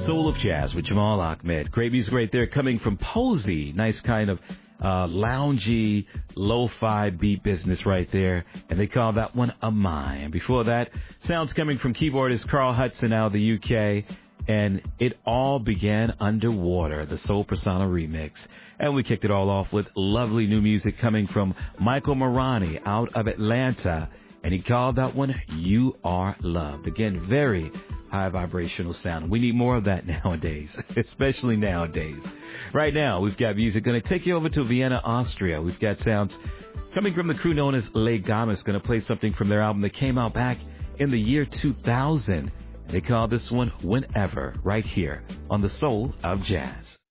Soul of Jazz with Jamal Ahmed. Great music right there coming from Posey. Nice kind of loungy, lo-fi beat business right there. And they call that one A Mine. And before that, sounds coming from keyboardist Carl Hudson out of the UK. And It All Began Underwater, the Soul Persona remix. And we kicked it all off with lovely new music coming from Michael Marani out of Atlanta. And he called that one You Are Loved. Again, very high vibrational sound. We need more of that nowadays, especially nowadays. Right now, we've got music going to take you over to Vienna, Austria. We've got sounds coming from the crew known as Les Gamas, going to play something from their album that came out back in the year 2000. They call this one Whenever, right here on the Soul of Jazz.